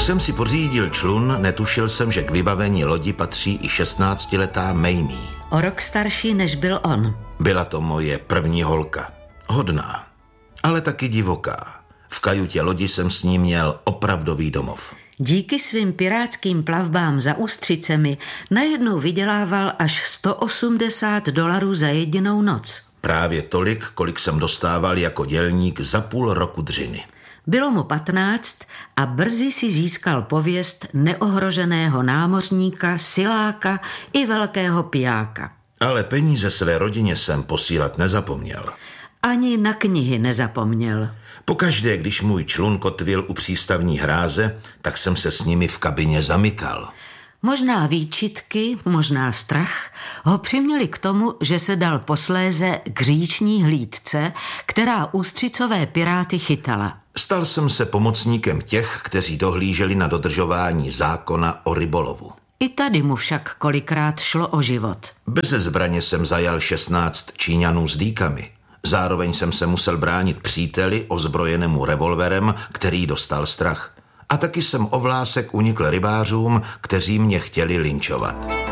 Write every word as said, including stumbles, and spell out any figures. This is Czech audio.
Když jsem si pořídil člun, netušil jsem, že k vybavení lodi patří i šestnáctiletá Mamie. O rok starší, než byl on. Byla to moje první holka. Hodná, ale taky divoká. V kajutě lodi jsem s ní měl opravdový domov. Díky svým pirátským plavbám za ústřicemi najednou vydělával až sto osmdesát dolarů za jedinou noc. Právě tolik, kolik jsem dostával jako dělník za půl roku dřiny. Bylo mu patnáct a brzy si získal pověst neohroženého námořníka, siláka i velkého pijáka. Ale peníze své rodině jsem posílat nezapomněl. Ani na knihy nezapomněl. Pokaždé, když můj člun kotvil u přístavní hráze, tak jsem se s nimi v kabině zamykal. Možná výčitky, možná strach ho přiměli k tomu, že se dal posléze k říční hlídce, která ústřicové piráty chytala. Stal jsem se pomocníkem těch, kteří dohlíželi na dodržování zákona o rybolovu. I tady mu však kolikrát šlo o život. Beze zbraně jsem zajal šestnáct Číňanů s dýkami. Zároveň jsem se musel bránit příteli ozbrojenému revolverem, který dostal strach. A taky jsem o vlásek unikl rybářům, kteří mě chtěli lynčovat.